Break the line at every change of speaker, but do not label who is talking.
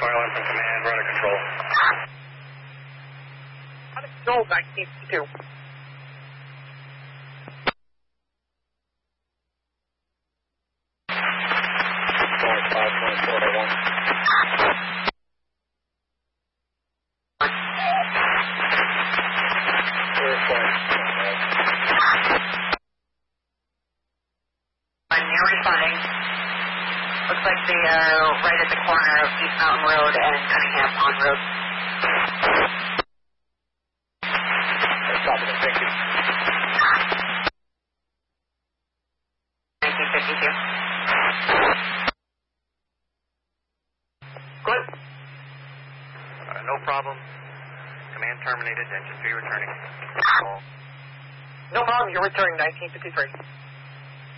Marlin from command, we're under control.
Under control, 1952.
You're responding. Looks like they are right at the corner of East Mountain Road and Cunningham Pond Road.
Copy, thank you.
1952. Good.
No problem. Command terminated, engine 3 returning.
No problem, you're returning 1953.